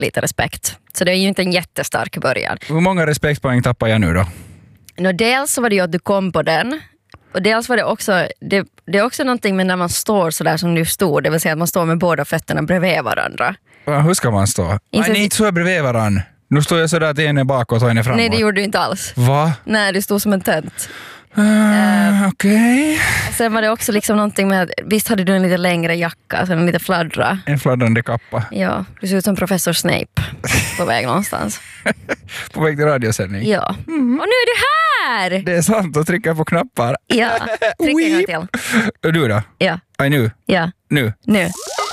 lite respekt. Så det är ju inte en jättestark början. Hur många respektpoäng tappar jag nu då? Dels så var det ju att du kom på den. Och dels var det också, det är också någonting med när man står så där som du stod. Det vill säga att man står med båda fötterna bredvid varandra. Hur ska man stå? Inte så bredvid varandra. Nu står jag sådär att en är bakåt och en är framåt. Nej, det gjorde du inte alls. Va? Nej, du stod som en tönt. Okej. Sen var det också liksom någonting med att, visst hade du en lite längre jacka, alltså en lite fladdra. En fladdrande kappa. Ja, du ser ut som professor Snape på väg någonstans. På väg till radiosändning. Ja. Och nu är du här! Det är sant att trycka på knappar. Ja, tryck en gång till. Och du då? Ja. Nu? Ja. Nu? Nu.